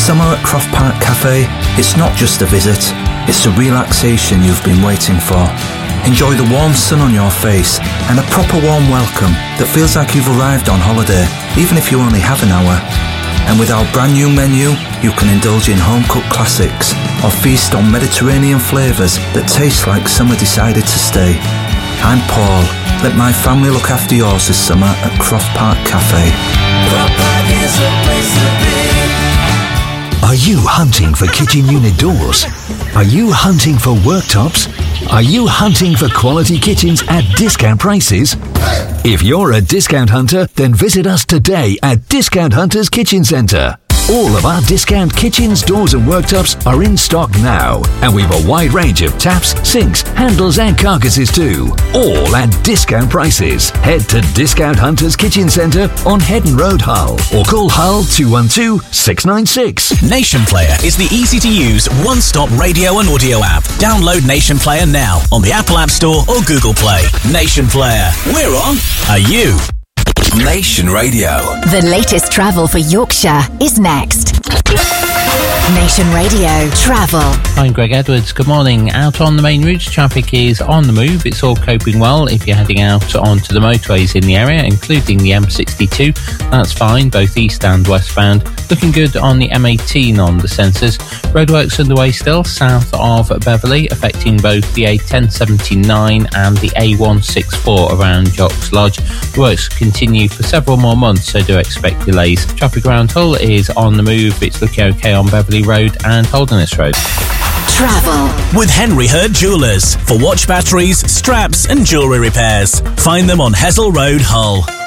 summer at Croft Park Cafe, it's not just a visit, it's the relaxation you've been waiting for. Enjoy the warm sun on your face and a proper warm welcome that feels like you've arrived on holiday, even if you only have an hour. And with our brand new menu, you can indulge in home-cooked classics or feast on Mediterranean flavours that taste like summer decided to stay. I'm Paul. Let my family look after yours this summer at Croft Park Cafe. Croft Park is the place to be. Are you hunting for kitchen unit doors? Are you hunting for worktops? Are you hunting for quality kitchens at discount prices? If you're a discount hunter, then visit us today at Discount Hunters Kitchen Centre. All of our discount kitchens, doors and worktops are in stock now, and we've a wide range of taps, sinks, handles and carcasses too, all at discount prices. Head to Discount Hunters Kitchen Centre on Headon Road, Hull, or call Hull 212-696. Nation Player is the easy-to-use one-stop radio and audio app. Download Nation Player now on the Apple App Store or Google Play. Nation Player, we're on. Are you? Nation Radio. The latest travel for Yorkshire is next. Nation Radio Travel. I'm Greg Edwards. Good morning. Out on the main routes, traffic is on the move. It's all coping well if you're heading out onto the motorways in the area, including the M62. That's fine, both east and westbound. Looking good on the M18 on the sensors. Roadworks underway still south of Beverley, affecting both the A1079 and the A164 around Jocks Lodge. The works continue for several more months, so do expect delays. Traffic around Hull is on the move. It's looking okay on Beverley Road and Holderness Road. Travel with Henry Hurd Jewellers for watch batteries, straps and jewellery repairs. Find them on Hessel Road, Hull.